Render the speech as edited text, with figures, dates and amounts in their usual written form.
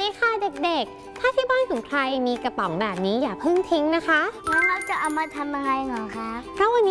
ดีค่ะเด็กๆถ้าที่บ้านของใครมีกระป๋องแบบนี้อย่าเพิ่งทิ้งนะคะงั้นเราจะเอามาทำยังไงเหรอครับเพราะวันนี้